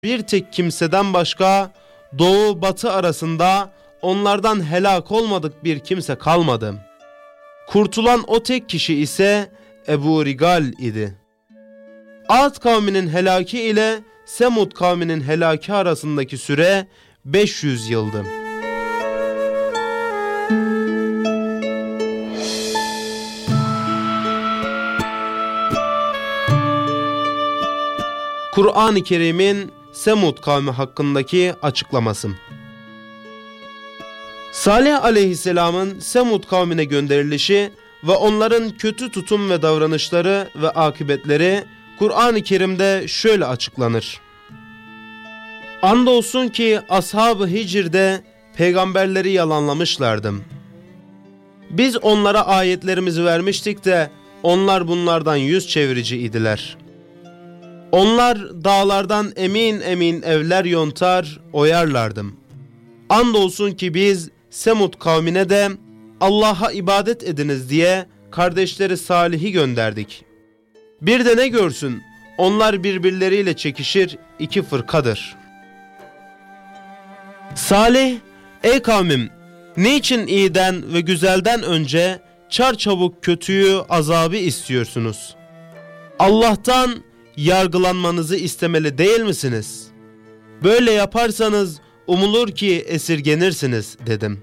bir tek kimseden başka doğu batı arasında onlardan helak olmadık bir kimse kalmadı. Kurtulan o tek kişi ise Ebu Rigal idi. Ad kavminin helaki ile Semud kavminin helaki arasındaki süre 500 yıldı. Kur'an-ı Kerim'in Semud kavmi hakkındaki açıklaması. Salih aleyhisselamın Semud kavmine gönderilişi ve onların kötü tutum ve davranışları ve akıbetleri Kur'an-ı Kerim'de şöyle açıklanır. Andolsun ki ashab-ı Hicr'de peygamberleri yalanlamışlardı. Biz onlara ayetlerimizi vermiştik de onlar bunlardan yüz çevirici idiler. Onlar dağlardan emin emin evler yontar, oyarlardı. Andolsun ki biz Semud kavmine de Allah'a ibadet ediniz diye kardeşleri Salih'i gönderdik. Bir de ne görsün, onlar birbirleriyle çekişir, iki fırkadır. Salih, ey kavmim, niçin iyiden ve güzelden önce çarçabuk kötüyü, azabı istiyorsunuz? Allah'tan yargılanmanızı istemeli değil misiniz? Böyle yaparsanız umulur ki esirgenirsiniz dedim.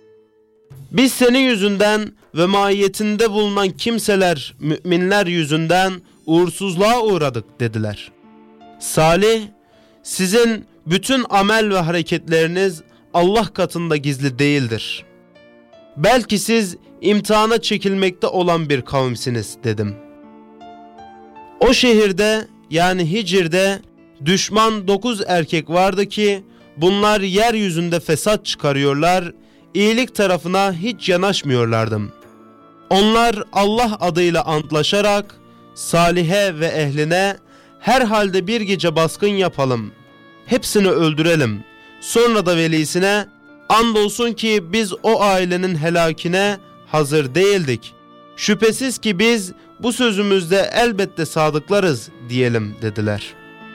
Biz senin yüzünden ve mahiyetinde bulunan kimseler, müminler yüzünden uğursuzluğa uğradık dediler. Salih, sizin bütün amel ve hareketleriniz Allah katında gizli değildir. Belki siz imtihana çekilmekte olan bir kavimsiniz dedim. O şehirde yani Hicr'de düşman 9 erkek vardı ki bunlar yeryüzünde fesat çıkarıyorlar, iyilik tarafına hiç yanaşmıyorlardı. Onlar Allah adıyla antlaşarak Salih'e ve ehline herhalde bir gece baskın yapalım, hepsini öldürelim. Sonra da velisine andolsun ki biz o ailenin helakine hazır değildik. Şüphesiz ki biz bu sözümüzde elbette sadıklarız diyelim dediler.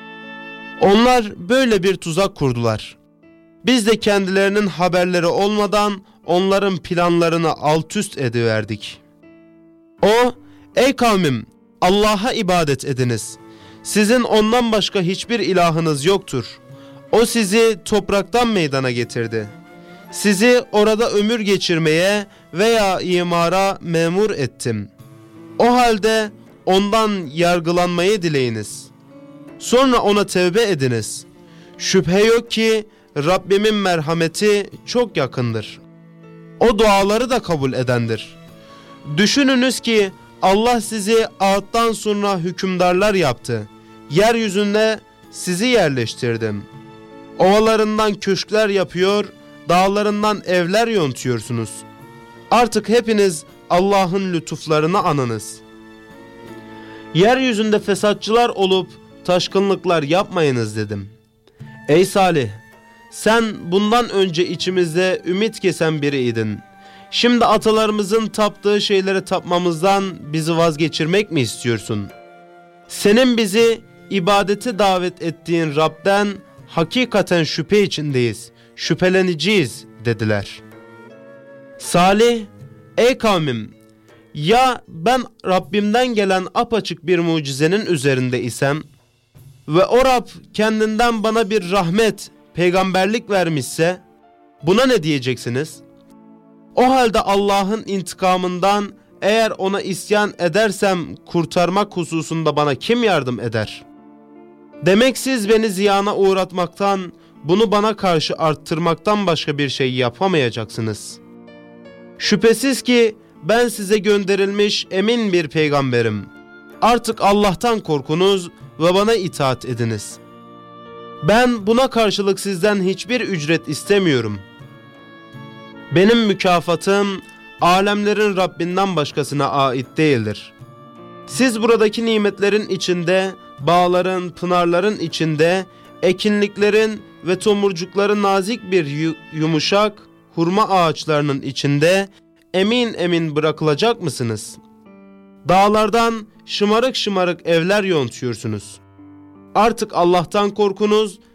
Onlar böyle bir tuzak kurdular. Biz de kendilerinin haberleri olmadan onların planlarını alt üst ediverdik. O, ey kavmim, Allah'a ibadet ediniz. Sizin ondan başka hiçbir ilahınız yoktur. O sizi topraktan meydana getirdi. Sizi orada ömür geçirmeye veya imara memur ettim. O halde ondan yargılanmayı dileyiniz. Sonra ona tevbe ediniz. Şüphe yok ki Rabbimin merhameti çok yakındır. O duaları da kabul edendir. Düşününüz ki Allah sizi Ad'dan sonra hükümdarlar yaptı. Yeryüzüne sizi yerleştirdim. Ovalarından köşkler yapıyor, dağlarından evler yontuyorsunuz. Artık hepiniz Allah'ın lütuflarını anınız. Yeryüzünde fesatçılar olup taşkınlıklar yapmayınız dedim. Ey Salih, sen bundan önce içimizde ümit kesen biriydin. Şimdi atalarımızın taptığı şeylere tapmamızdan bizi vazgeçirmek mi istiyorsun? Senin bizi ibadete davet ettiğin Rab'den hakikaten şüphe içindeyiz, şüpheleneceğiz dediler. Salih, ey kavmim, ya ben Rabbimden gelen apaçık bir mucizenin üzerinde isem ve o Rab kendinden bana bir rahmet, peygamberlik vermişse buna ne diyeceksiniz? O halde Allah'ın intikamından eğer ona isyan edersem kurtarmak hususunda bana kim yardım eder? Demek siz beni ziyana uğratmaktan, bunu bana karşı arttırmaktan başka bir şey yapamayacaksınız. Şüphesiz ki ben size gönderilmiş emin bir peygamberim. Artık Allah'tan korkunuz ve bana itaat ediniz. Ben buna karşılık sizden hiçbir ücret istemiyorum. Benim mükafatım alemlerin Rabbinden başkasına ait değildir. Siz buradaki nimetlerin içinde, bağların, pınarların içinde, ekinliklerin ve tomurcukları nazik bir yumuşak hurma ağaçlarının içinde emin emin bırakılacak mısınız? Dağlardan şımarık şımarık evler yontuyorsunuz. Artık Allah'tan korkunuz